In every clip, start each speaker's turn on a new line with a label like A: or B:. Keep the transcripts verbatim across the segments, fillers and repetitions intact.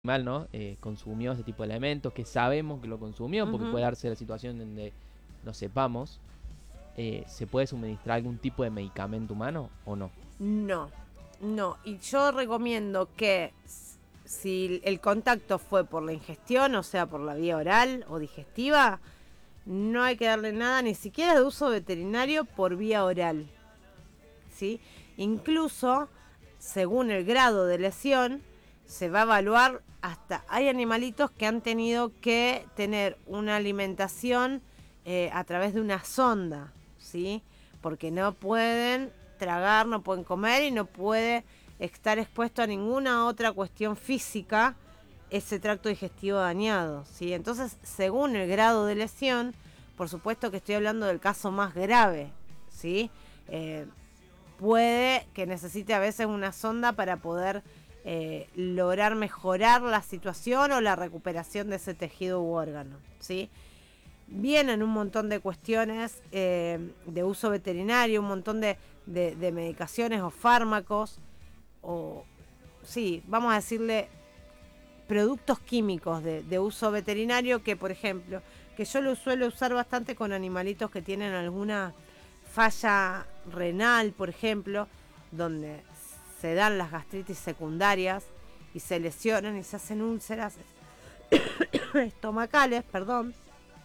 A: animal, ¿no? Eh, consumió ese tipo de elementos, que sabemos que lo consumió, porque
B: Ujú.
A: puede darse la situación donde no sepamos, eh, ¿se puede suministrar algún tipo de medicamento humano o no?
B: No, no. Y yo recomiendo que s- si el contacto fue por la ingestión, o sea, por la vía oral o digestiva, no hay que darle nada, ni siquiera de uso veterinario por vía oral. ¿Sí? Incluso, según el grado de lesión, se va a evaluar hasta... Hay animalitos que han tenido que tener una alimentación eh, a través de una sonda, ¿sí? Porque no pueden tragar, no pueden comer y no puede estar expuesto a ninguna otra cuestión física ese tracto digestivo dañado, ¿sí? Entonces, según el grado de lesión, por supuesto que estoy hablando del caso más grave, ¿sí? Eh, puede que necesite a veces una sonda para poder eh, lograr mejorar la situación o la recuperación de ese tejido u órgano, ¿sí? Vienen un montón de cuestiones eh, de uso veterinario, un montón de, de, de medicaciones o fármacos, o sí, vamos a decirle productos químicos de, de uso veterinario que, por ejemplo, que yo lo suelo usar bastante con animalitos que tienen alguna falla renal, por ejemplo, donde se dan las gastritis secundarias y se lesionan y se hacen úlceras estomacales, perdón,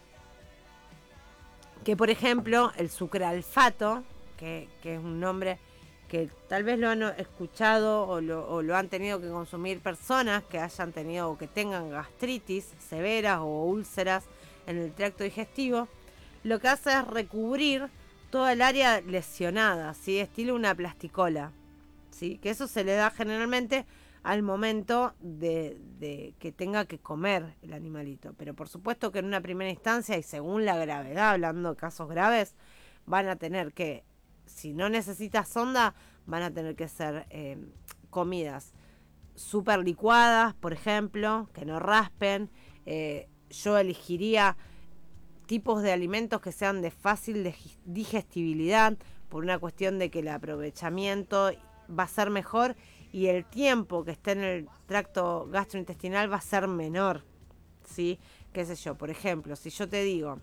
B: que por ejemplo el sucralfato, que, que es un nombre que tal vez lo han escuchado o lo, o lo han tenido que consumir personas que hayan tenido o que tengan gastritis severas o úlceras en el tracto digestivo, lo que hace es recubrir toda el área lesionada, ¿sí? Estilo una plasticola, ¿sí? Que eso se le da generalmente al momento de, de que tenga que comer el animalito. Pero por supuesto que en una primera instancia y según la gravedad, hablando de casos graves, van a tener que, si no necesitas sonda, van a tener que ser eh, comidas súper licuadas, por ejemplo, que no raspen. Eh, yo elegiría tipos de alimentos que sean de fácil digestibilidad, por una cuestión de que el aprovechamiento va a ser mejor y el tiempo que esté en el tracto gastrointestinal va a ser menor, ¿sí? Qué sé yo, por ejemplo, si yo te digo,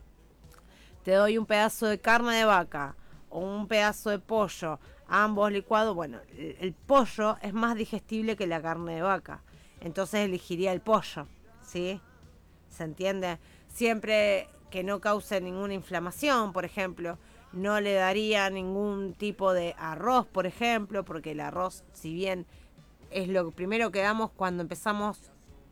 B: te doy un pedazo de carne de vaca o un pedazo de pollo, ambos licuados, bueno, el, el pollo es más digestible que la carne de vaca, entonces elegiría el pollo, ¿sí? ¿Se entiende? Siempre que no cause ninguna inflamación, por ejemplo. No le daría ningún tipo de arroz, por ejemplo, porque el arroz, si bien es lo primero que damos cuando empezamos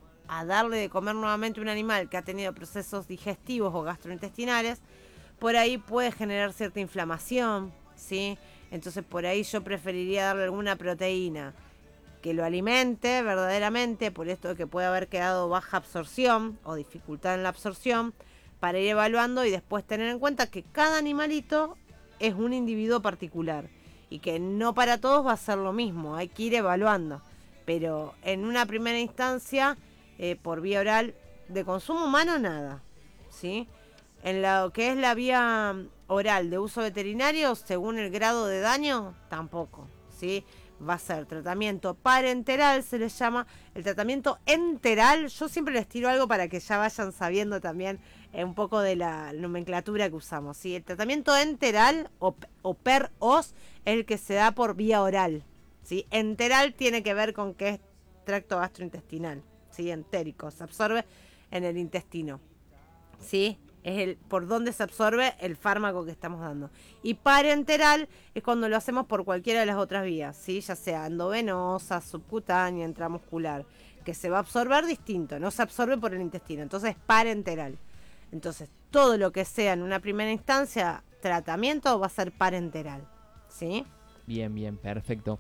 B: a darle de comer nuevamente a un animal que ha tenido procesos digestivos o gastrointestinales, por ahí puede generar cierta inflamación, ¿sí? Entonces por ahí yo preferiría darle alguna proteína que lo alimente verdaderamente, por esto de que puede haber quedado baja absorción o dificultad en la absorción, para ir evaluando y después tener en cuenta que cada animalito es un individuo particular y que no para todos va a ser lo mismo, hay que ir evaluando. Pero en una primera instancia, eh, por vía oral, de consumo humano nada, ¿sí? En lo que es la vía oral de uso veterinario, según el grado de daño, tampoco, ¿sí? Va a ser tratamiento parenteral, se les llama. El tratamiento enteral, yo siempre les tiro algo para que ya vayan sabiendo también eh, un poco de la nomenclatura que usamos, ¿sí? El tratamiento enteral o, o per os es el que se da por vía oral, ¿sí? Enteral tiene que ver con que es tracto gastrointestinal, ¿sí? Entérico, se absorbe en el intestino, ¿sí? Es el por donde se absorbe el fármaco que estamos dando. Y parenteral es cuando lo hacemos por cualquiera de las otras vías, ¿sí? Ya sea endovenosa, subcutánea, intramuscular, que se va a absorber distinto, no se absorbe por el intestino, entonces es parenteral. Entonces, todo lo que sea en una primera instancia tratamiento va a ser parenteral, ¿sí?
A: Bien, bien, perfecto.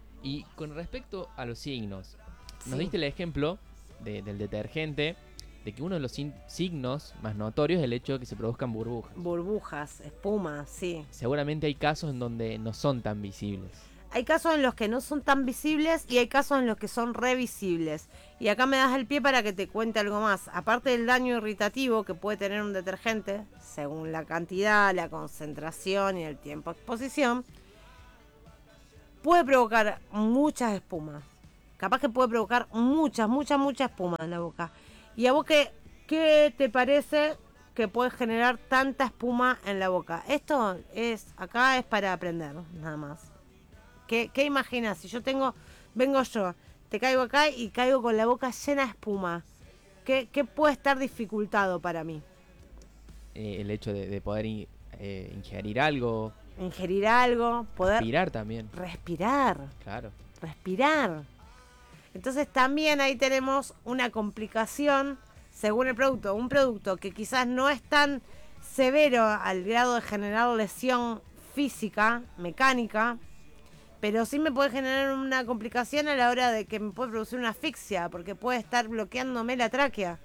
A: Y con respecto a los signos, nos
B: Sí.
A: diste el ejemplo de- del detergente, de que uno de los sin- signos más notorios es el hecho de que se produzcan burbujas.
B: Burbujas, espuma, sí.
A: Seguramente hay casos en donde no son tan visibles.
B: Hay casos en los que no son tan visibles y hay casos en los que son revisibles. Y acá me das el pie para que te cuente algo más. Aparte del daño irritativo que puede tener un detergente, según la cantidad, la concentración y el tiempo de exposición, puede provocar muchas espumas. capaz que puede provocar mucha, mucha, mucha espuma en la boca. ¿Y a vos qué, qué te parece que puede generar tanta espuma en la boca? Esto es, acá es para aprender, nada más. ¿Qué, qué imaginas? Si yo tengo, vengo yo, te caigo acá y caigo con la boca llena de espuma. ¿Qué, qué puede estar dificultado para mí?
A: Eh, el hecho de, de poder in- eh, ingerir algo,
B: Ingerir algo, poder
A: respirar también,
B: respirar,
A: claro.
B: respirar. Entonces también ahí tenemos una complicación según el producto. Un producto que quizás no es tan severo al grado de generar lesión física, mecánica, pero sí me puede generar una complicación a la hora de que me puede producir una asfixia, porque puede estar bloqueándome la tráquea,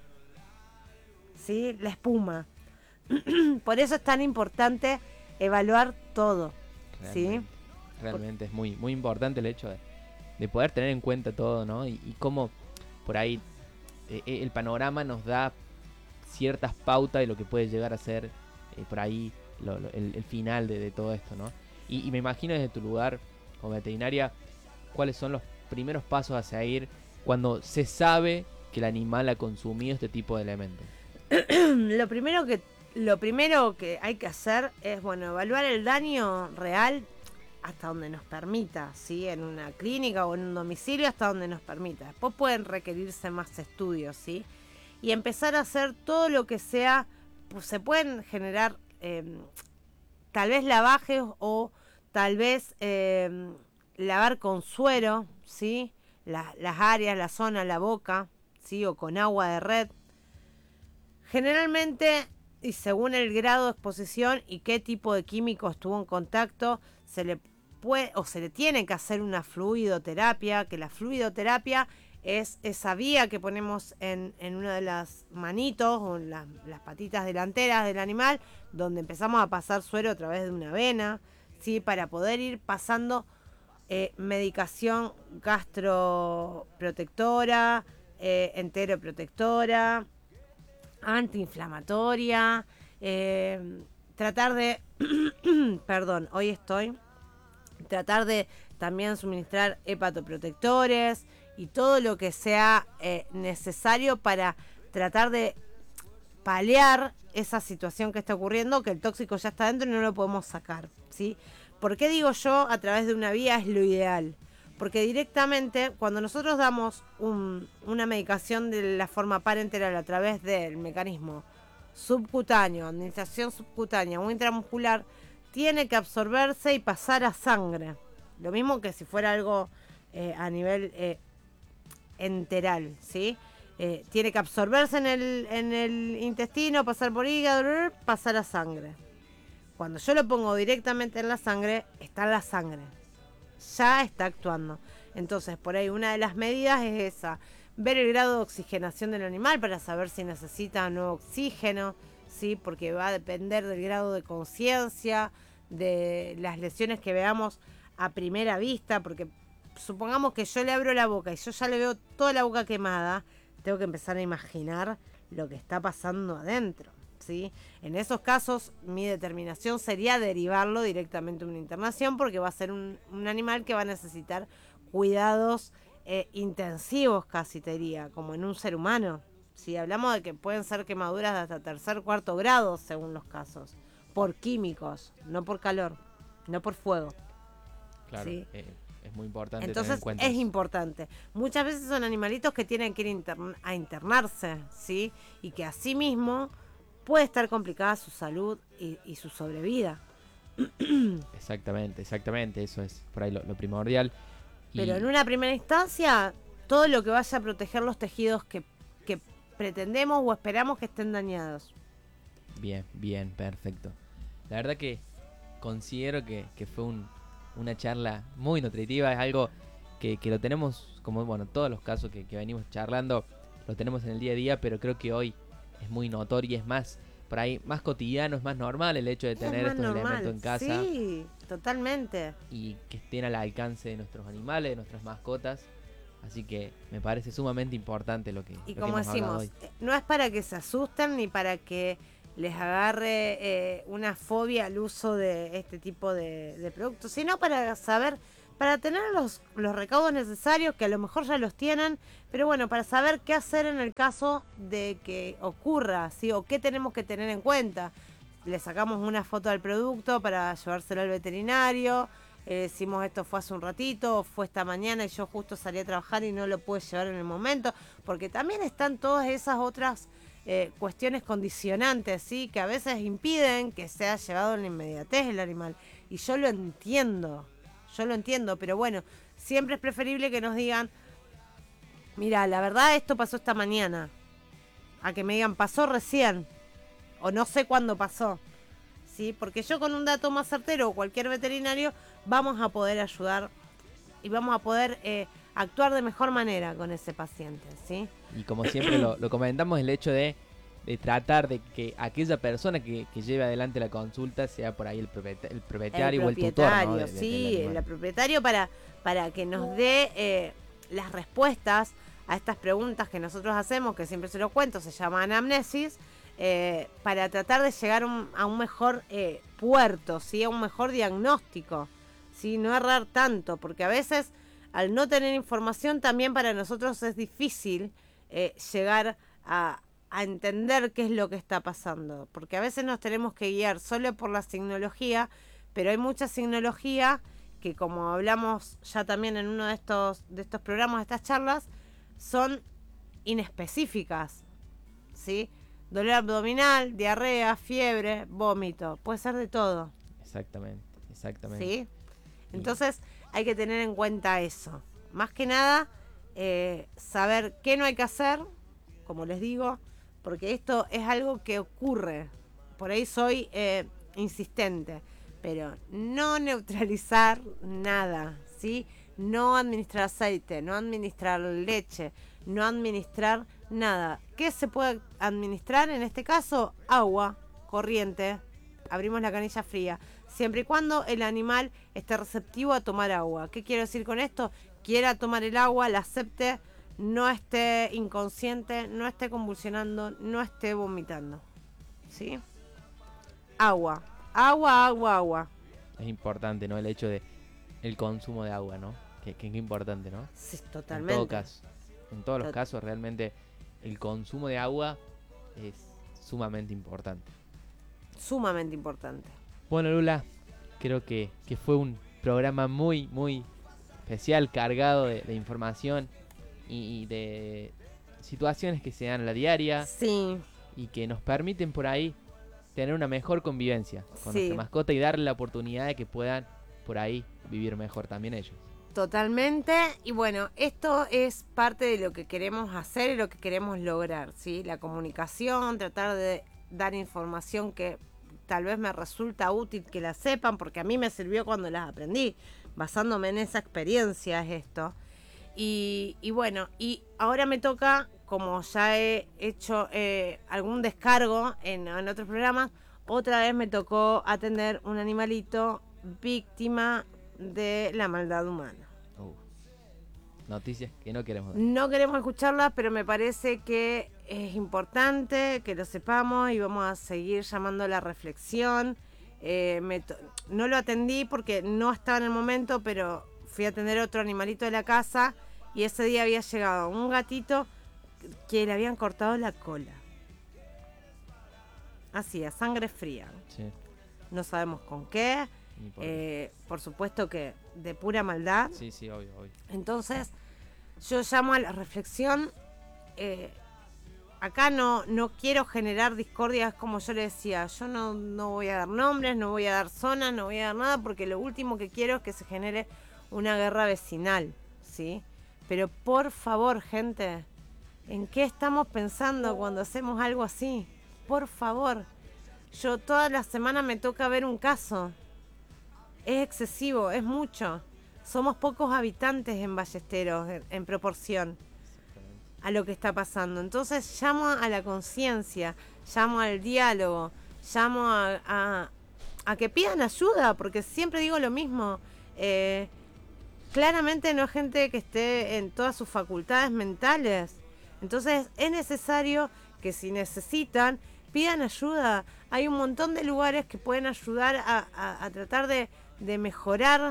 B: ¿sí? La espuma. Por eso es tan importante evaluar todo, ¿sí?
A: Realmente, realmente es muy, muy importante el hecho de, de poder tener en cuenta todo, ¿no? Y, y cómo por ahí eh, el panorama nos da ciertas pautas de lo que puede llegar a ser eh, por ahí lo, lo, el, el final de, de todo esto, ¿no? Y, y me imagino desde tu lugar como veterinaria, cuáles son los primeros pasos a seguir cuando se sabe que el animal ha consumido este tipo de elementos.
B: Lo primero que lo primero que hay que hacer es, bueno, evaluar el daño real hasta donde nos permita, ¿sí? En una clínica o en un domicilio hasta donde nos permita. Después pueden requerirse más estudios, ¿sí? Y empezar a hacer todo lo que sea, pues se pueden generar eh, tal vez lavajes o tal vez eh, lavar con suero, ¿sí? La, las áreas, la zona, la boca, ¿sí? O con agua de red. Generalmente, y según el grado de exposición y qué tipo de químico estuvo en contacto, se le puede o se le tiene que hacer una fluidoterapia, que la fluidoterapia es esa vía que ponemos en, en una de las manitos o en la, las patitas delanteras del animal, donde empezamos a pasar suero a través de una vena, ¿sí? Para poder ir pasando eh, medicación gastroprotectora, eh, enteroprotectora, antiinflamatoria, eh, tratar de, perdón, hoy estoy, tratar de también suministrar hepatoprotectores y todo lo que sea eh, necesario para tratar de paliar esa situación que está ocurriendo, que el tóxico ya está dentro y no lo podemos sacar, ¿sí? ¿Por qué digo yo a través de una vía es lo ideal? Porque directamente cuando nosotros damos un, una medicación de la forma parenteral a través del mecanismo subcutáneo, administración subcutánea o intramuscular, tiene que absorberse y pasar a sangre. Lo mismo que si fuera algo eh, a nivel eh, enteral, ¿sí? Eh, tiene que absorberse en el, en el intestino, pasar por hígado, pasar a sangre. Cuando yo lo pongo directamente en la sangre, está en la sangre. Ya está actuando. Entonces, por ahí una de las medidas es esa. Ver el grado de oxigenación del animal para saber si necesita nuevo oxígeno, ¿sí? Porque va a depender del grado de conciencia, de las lesiones que veamos a primera vista, porque supongamos que yo le abro la boca y yo ya le veo toda la boca quemada, tengo que empezar a imaginar lo que está pasando adentro, ¿sí? En esos casos mi determinación sería derivarlo directamente a una internación, porque va a ser un, un animal que va a necesitar cuidados eh, intensivos, casi te diría, como en un ser humano. Si hablamos de que pueden ser quemaduras de hasta tercer, cuarto grado, según los casos, por químicos, no por calor, no por fuego.
A: Claro,
B: ¿sí?
A: eh, es muy importante.
B: Entonces
A: tener en cuenta
B: es
A: eso.
B: importante. Muchas veces son animalitos que tienen que ir interna- a internarse, ¿sí? Y que asimismo puede estar complicada su salud y, y su sobrevida.
A: Exactamente, exactamente, eso es por ahí lo, lo primordial. Y
B: Pero en una primera instancia, todo lo que vaya a proteger los tejidos que, que pretendemos o esperamos que estén dañados.
A: bien, bien, perfecto. La verdad que considero que, que fue un, una charla muy nutritiva, es algo que, que lo tenemos, como bueno, todos los casos que, que venimos charlando, lo tenemos en el día a día, pero creo que hoy es muy notorio y es más, por ahí, más cotidiano, es más normal el hecho de tener
B: Es más
A: estos
B: normal.
A: elementos en casa.
B: Sí, totalmente.
A: Y que estén al alcance de nuestros animales, de nuestras mascotas. Así que me parece sumamente importante lo que,
B: Y
A: lo
B: como
A: que hemos hablado
B: decimos,
A: hoy.
B: eh, no es para que se asusten ni para que les agarre eh, una fobia al uso de este tipo de, de productos, sino para saber, para tener los, los recaudos necesarios, que a lo mejor ya los tienen, pero bueno, para saber qué hacer en el caso de que ocurra, ¿sí? O qué tenemos que tener en cuenta. Le sacamos una foto al producto para llevárselo al veterinario, eh, decimos esto fue hace un ratito, o fue esta mañana y yo justo salí a trabajar y no lo pude llevar en el momento, porque también están todas esas otras eh, cuestiones condicionantes, ¿sí? Que a veces impiden que sea llevado en la inmediatez el animal, y yo lo entiendo. Yo lo entiendo, pero bueno, siempre es preferible que nos digan, mira, la verdad esto pasó esta mañana, a que me digan, pasó recién, o no sé cuándo pasó, ¿sí? Porque yo con un dato más certero, o cualquier veterinario, vamos a poder ayudar y vamos a poder eh, actuar de mejor manera con ese paciente, ¿sí?
A: Y como siempre lo, lo comentamos, el hecho de, de tratar de que aquella persona que, que lleve adelante la consulta sea por ahí el, propieta, el propietario
B: el
A: o el tutor, ¿no? De, de,
B: sí, el propietario para, para que nos dé eh, las respuestas a estas preguntas que nosotros hacemos, que siempre se los cuento, se llama anamnesis, eh, para tratar de llegar un, a un mejor eh, puerto, ¿sí? A un mejor diagnóstico, ¿sí? No errar tanto, porque a veces al no tener información también para nosotros es difícil eh, llegar a a entender qué es lo que está pasando, porque a veces nos tenemos que guiar solo por la signología, pero hay mucha signología que, como hablamos ya también en uno de estos de estos programas, de estas charlas, son inespecíficas, ¿sí? Dolor abdominal, diarrea, fiebre, vómito, puede ser de todo.
A: Exactamente, exactamente.
B: ¿Sí? Entonces hay que tener en cuenta eso. Más que nada, eh, saber qué no hay que hacer, como les digo, porque esto es algo que ocurre. Por ahí soy eh, insistente, pero no neutralizar nada, ¿sí? No administrar aceite, no administrar leche, no administrar nada. ¿Qué se puede administrar en este caso? Agua corriente. Abrimos la canilla fría, siempre y cuando el animal esté receptivo a tomar agua. ¿Qué quiero decir con esto? Quiera tomar el agua, la acepte, no esté inconsciente, no esté convulsionando, no esté vomitando, ¿sí? Agua, agua, agua, agua.
A: Es importante, ¿no? El hecho de el consumo de agua, ¿no? Que, que es importante, ¿no?
B: Sí, totalmente.
A: En todo caso, en todos los Tot- casos realmente el consumo de agua es sumamente importante.
B: Sumamente importante.
A: Bueno, Lula, creo que, que fue un programa muy, muy especial, cargado de, de información y, y de situaciones que se dan a la diaria.
B: Sí.
A: Y que nos permiten por ahí tener una mejor convivencia con
B: sí.
A: nuestra mascota y darle la oportunidad de que puedan por ahí vivir mejor también ellos.
B: Totalmente. Y bueno, esto es parte de lo que queremos hacer y lo que queremos lograr, ¿sí? La comunicación, tratar de dar información que tal vez me resulta útil que la sepan, porque a mí me sirvió cuando las aprendí, basándome en esa experiencia es esto. Y, y bueno, y ahora me toca, como ya he hecho eh, algún descargo en, en otros programas, otra vez me tocó atender un animalito víctima de la maldad humana.
A: Uh, noticias que no queremos dar.
B: No queremos escucharlas, pero me parece que es importante que lo sepamos y vamos a seguir llamando a la reflexión. Eh, me to- no lo atendí porque no estaba en el momento, pero fui a atender otro animalito de la casa y ese día había llegado un gatito que le habían cortado la cola. Así, a sangre fría.
A: Sí.
B: No sabemos con qué. Por, eh, por supuesto que de pura maldad.
A: Sí, sí, obvio, obvio.
B: Entonces, yo llamo a la reflexión. Eh, acá no, no quiero generar discordias, como yo le decía. Yo no, no voy a dar nombres, no voy a dar zonas, no voy a dar nada, porque lo último que quiero es que se genere una guerra vecinal, ¿sí? Pero por favor, gente, ¿en qué estamos pensando cuando hacemos algo así? Por favor. Yo toda la semana me toca ver un caso. Es excesivo, es mucho. Somos pocos habitantes en Ballesteros en, en proporción a lo que está pasando. Entonces llamo a la conciencia, llamo al diálogo, llamo a, a, a que pidan ayuda, porque siempre digo lo mismo. Eh, claramente no es gente que esté en todas sus facultades mentales. Entonces es necesario que si necesitan, pidan ayuda. Hay un montón de lugares que pueden ayudar a, a, a tratar de, de mejorar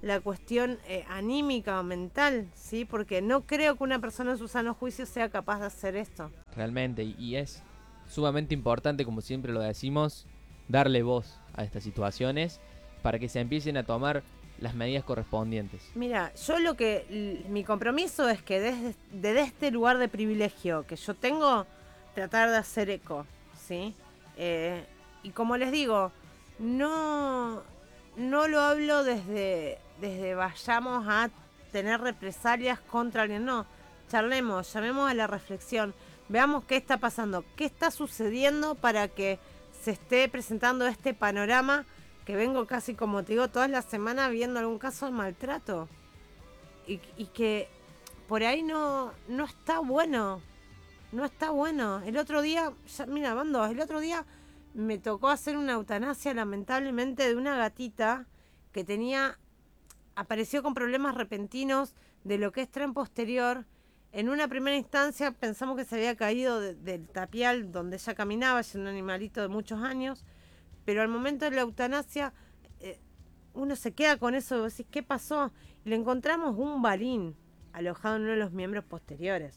B: la cuestión eh, anímica o mental, ¿sí? Porque no creo que una persona en su sano juicio sea capaz de hacer esto.
A: Realmente, y, y es sumamente importante, como siempre lo decimos, darle voz a estas situaciones para que se empiecen a tomar las medidas correspondientes.
B: Mira, yo lo que, l- mi compromiso es que desde, desde este lugar de privilegio que yo tengo, tratar de hacer eco, ¿sí? Eh, y como les digo, no, no lo hablo desde, desde vayamos a tener represalias contra alguien, no. Charlemos, llamemos a la reflexión, veamos qué está pasando, qué está sucediendo para que se esté presentando este panorama que vengo casi, como te digo, todas las semanas viendo algún caso de maltrato. Y, y que por ahí no, no está bueno. No está bueno. El otro día, ya, mira, van dos. El otro día me tocó hacer una eutanasia, lamentablemente, de una gatita que tenía, apareció con problemas repentinos de lo que es tren posterior. En una primera instancia pensamos que se había caído de, del tapial donde ella caminaba, es un animalito de muchos años. Pero al momento de la eutanasia, eh, uno se queda con eso, vos decís, ¿qué pasó? Y le encontramos un balín alojado en uno de los miembros posteriores.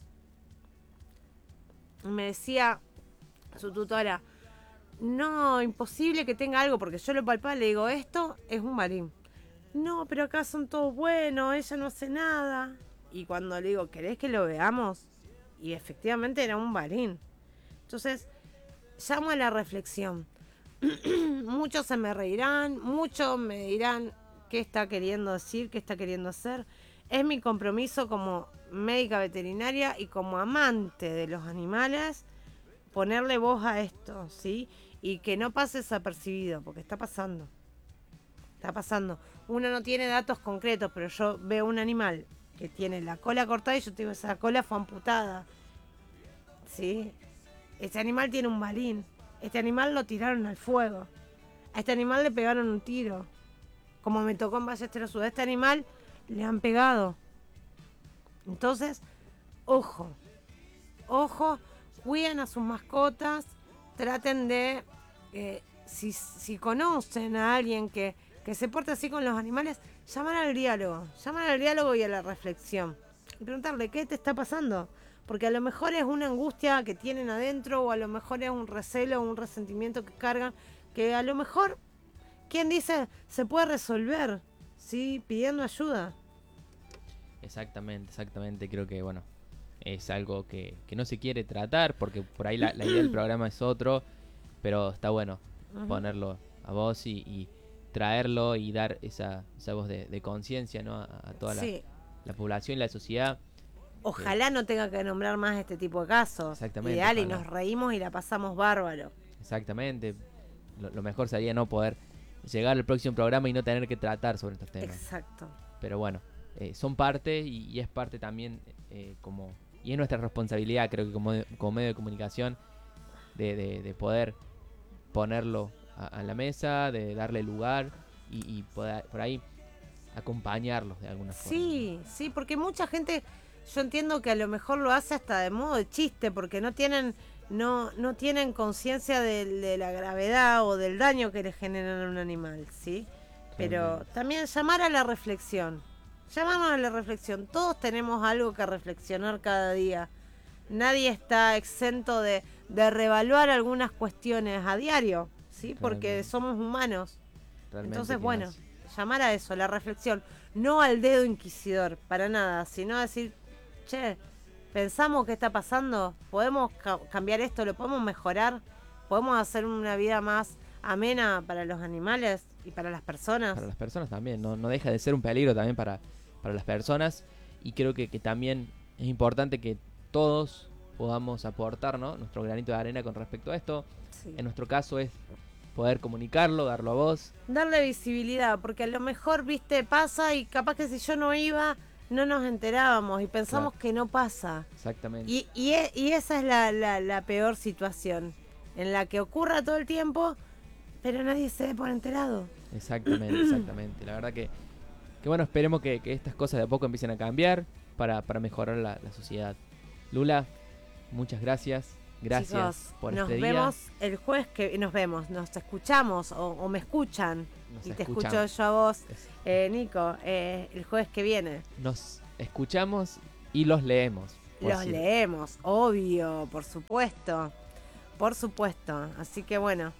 B: Y me decía su tutora, no, imposible que tenga algo, porque yo lo palpaba y le digo, esto es un balín. No, pero acá son todos buenos, ella no hace nada. Y cuando le digo, ¿querés que lo veamos? Y efectivamente era un balín. Entonces, llamo a la reflexión. Muchos se me reirán, muchos me dirán qué está queriendo decir, qué está queriendo hacer. Es mi compromiso como médica veterinaria y como amante de los animales ponerle voz a esto, ¿sí? Y que no pase desapercibido, porque está pasando. Está pasando. Uno no tiene datos concretos, pero yo veo un animal que tiene la cola cortada y yo te digo, esa cola fue amputada, ¿sí? Ese animal tiene un balín. Este animal lo tiraron al fuego. A este animal le pegaron un tiro. Como me tocó en Ballesteros Sur. A este animal le han pegado. Entonces, ojo. Ojo. Cuiden a sus mascotas. Traten de... Eh, si, si conocen a alguien que, que se porte así con los animales, llamar al diálogo. Llamar al diálogo y a la reflexión. Y preguntarle, ¿qué te está pasando? Porque a lo mejor es una angustia que tienen adentro, o a lo mejor es un recelo, un resentimiento que cargan, que a lo mejor, ¿quién dice? Se puede resolver, ¿sí? Pidiendo ayuda.
A: Exactamente, exactamente. Creo que, bueno, es algo que, que no se quiere tratar, porque por ahí la, la idea del programa es otro, pero está bueno uh-huh. ponerlo a voz y, y traerlo y dar esa, esa voz de, de conciencia, ¿no? a, a toda
B: sí.
A: la, la población y la sociedad.
B: Ojalá no tenga que nombrar más este tipo de casos.
A: Exactamente.
B: Ideal,
A: ojalá.
B: Y nos reímos y la pasamos bárbaro.
A: Exactamente. Lo, lo mejor sería no poder llegar al próximo programa y no tener que tratar sobre estos temas.
B: Exacto.
A: Pero bueno, eh, son parte y, y es parte también eh, como... Y es nuestra responsabilidad, creo que como, como medio de comunicación, de, de, de poder ponerlo a, a la mesa, de darle lugar y, y poder, por ahí acompañarlos de alguna forma.
B: Sí, sí, porque mucha gente... Yo entiendo que a lo mejor lo hace hasta de modo de chiste, porque no tienen no no tienen conciencia de, de la gravedad o del daño que le generan a un animal, ¿sí? Pero
A: Realmente.
B: También llamar a la reflexión. Llamamos a la reflexión. Todos tenemos algo que reflexionar cada día. Nadie está exento de, de reevaluar algunas cuestiones a diario, ¿sí? Porque
A: Realmente.
B: somos humanos.
A: Realmente.
B: Entonces, bueno, llamar a eso, a la reflexión. No al dedo inquisidor, para nada, sino a decir... Che, pensamos qué está pasando, podemos ca- cambiar esto, lo podemos mejorar, podemos hacer una vida más amena para los animales y para las personas.
A: Para las personas también, no, no deja de ser un peligro también para, para las personas y creo que, que también es importante que todos podamos aportar, ¿no? nuestro granito de arena con respecto a esto.
B: Sí.
A: En nuestro caso es poder comunicarlo, darlo a voz.
B: Darle visibilidad, porque a lo mejor, viste, pasa y capaz que si yo no iba... no nos enterábamos y pensamos claro. que no pasa.
A: Exactamente.
B: Y, y, y esa es la, la, la peor situación, en la que ocurra todo el tiempo, pero nadie se dé por enterado.
A: Exactamente, exactamente. La verdad que, que bueno, esperemos que, que estas cosas de a poco empiecen a cambiar para, para mejorar la, la sociedad. Lula, muchas gracias. Gracias
B: Chicos,
A: por
B: nos
A: este
B: vemos
A: día.
B: el jueves que nos vemos, nos escuchamos o, o me escuchan
A: Nos
B: y te
A: escuchamos.
B: escucho yo a vos,
A: Es-
B: eh, Nico, eh, el jueves que viene.
A: Nos escuchamos y los leemos. por
B: Los
A: si-
B: leemos, obvio, por supuesto, por supuesto. Así que bueno,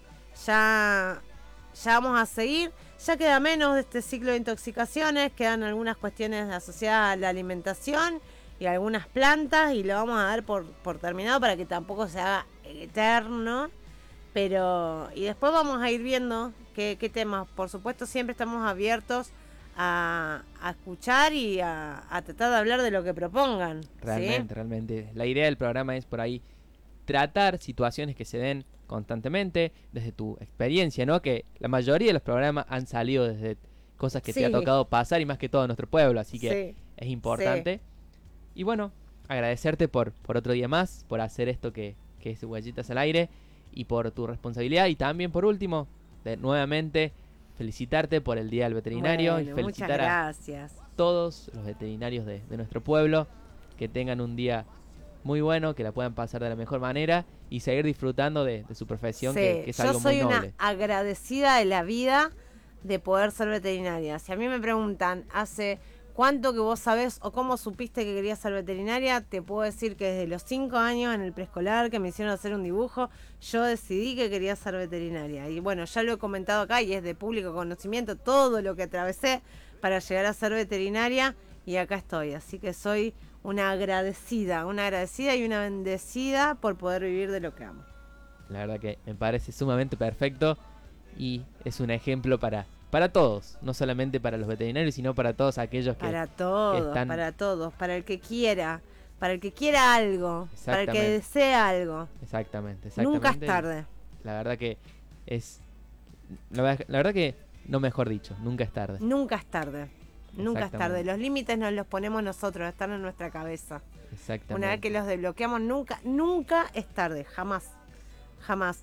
B: ya, ya vamos a seguir. Ya queda menos de este ciclo de intoxicaciones, quedan algunas cuestiones asociadas a la alimentación y algunas plantas y lo vamos a dar por, por terminado para que tampoco se haga eterno. Pero, y después vamos a ir viendo qué, qué temas. Por supuesto, siempre estamos abiertos a, a escuchar y a, a tratar de hablar de lo que propongan. ¿sí?
A: Realmente, realmente. La idea del programa es por ahí tratar situaciones que se den constantemente desde tu experiencia, ¿no? Que la mayoría de los programas han salido desde cosas que te ha
B: Sí.
A: tocado pasar y más que todo en nuestro pueblo, así que
B: Sí.
A: es importante. Y bueno, agradecerte por, por otro día más, por hacer esto que, que es Huellitas al Aire y por tu responsabilidad y también por último, de, nuevamente felicitarte por el Día del Veterinario
B: Bueno,
A: y felicitar
B: muchas
A: a
B: gracias.
A: todos los veterinarios de, de nuestro pueblo, que tengan un día muy bueno, que la puedan pasar de la mejor manera y seguir disfrutando de, de su profesión,
B: Sí,
A: que, que es
B: yo
A: algo
B: soy
A: muy
B: una
A: noble.
B: agradecida de la vida de poder ser veterinaria. Si a mí me preguntan hace cuánto que vos sabés o cómo supiste que querías ser veterinaria, te puedo decir que desde los cinco años en el preescolar que me hicieron hacer un dibujo, yo decidí que quería ser veterinaria. Y bueno, ya lo he comentado acá y es de público conocimiento todo lo que atravesé para llegar a ser veterinaria y acá estoy. Así que soy una agradecida, una agradecida y una bendecida por poder vivir de lo que amo.
A: La verdad que me parece sumamente perfecto y es un ejemplo para, para todos, no solamente para los veterinarios, sino para todos aquellos que...
B: Para todos,
A: están-
B: para todos, para el que quiera, para el que quiera algo, para el que
A: Exactamente.
B: desea algo.
A: Exactamente, exactamente.
B: Nunca es tarde.
A: La verdad que es... La, ver- la verdad que, no mejor dicho, nunca es tarde.
B: Nunca es tarde. Nunca es tarde.
A: Exactamente.
B: Los límites nos los ponemos nosotros, están en nuestra cabeza.
A: Exactamente.
B: Una vez que los desbloqueamos, nunca, nunca es tarde, jamás, jamás.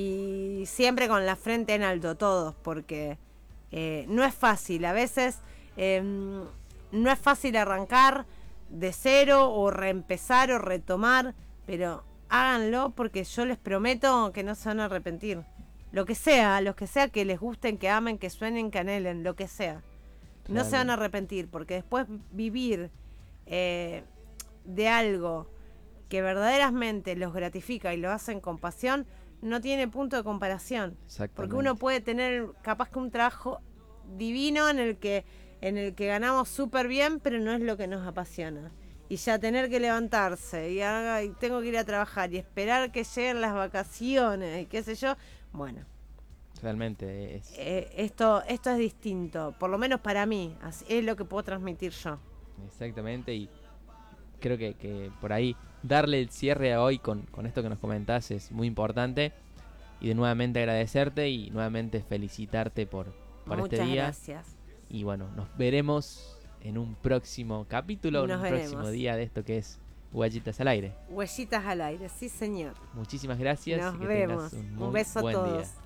B: Y siempre con la frente en alto todos, porque eh, no es fácil. A veces eh, no es fácil arrancar de cero o reempezar o retomar, pero háganlo porque yo les prometo que no se van a arrepentir. Lo que sea, lo que sea que les gusten, que amen, que suenen, que anhelen, lo que sea. No se van a arrepentir, porque después vivir eh, de algo que verdaderamente los gratifica y lo hacen con pasión, no tiene punto de comparación.
A: Exactamente.
B: Porque uno puede tener capaz que un trabajo divino en el que, en el que ganamos súper bien, pero no es lo que nos apasiona. Y ya tener que levantarse y, haga- y tengo que ir a trabajar y esperar que lleguen las vacaciones y qué sé yo, bueno.
A: Realmente es...
B: Eh, esto, esto es distinto, por lo menos para mí, así es lo que puedo transmitir yo.
A: Exactamente, y creo que, que por ahí darle el cierre a hoy con, con esto que nos comentás es muy importante. Y de nuevamente agradecerte y nuevamente felicitarte por, por
B: Muchas
A: este día.
B: gracias.
A: Y bueno, nos veremos en un próximo capítulo, en
B: Nos
A: un
B: veremos.
A: próximo día de esto que es Huellitas al Aire.
B: Huellitas al aire, sí señor.
A: Muchísimas gracias.
B: Nos
A: y que
B: vemos.
A: tengas un,
B: Un
A: muy
B: beso a
A: buen
B: todos.
A: día.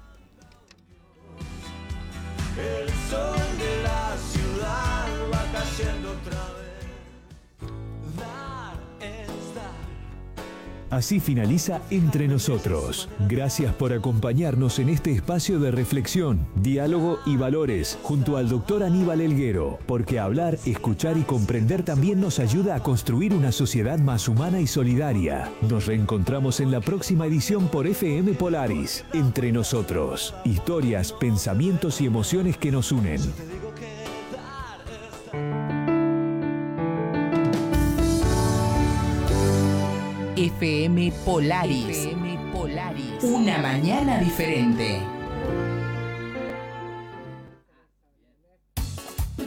C: El sol de la ciudad va cayendo otra vez. Dar es dar.
D: Así finaliza Entre Nosotros. Gracias por acompañarnos en este espacio de reflexión, diálogo y valores junto al doctor Aníbal Elguero, porque hablar, escuchar y comprender también nos ayuda a construir una sociedad más humana y solidaria. Nos reencontramos en la próxima edición por F M Polaris. Entre Nosotros. Historias, pensamientos y emociones que nos unen.
C: Te digo que dar es dar.
E: F M Polaris. F M Polaris. Una mañana diferente.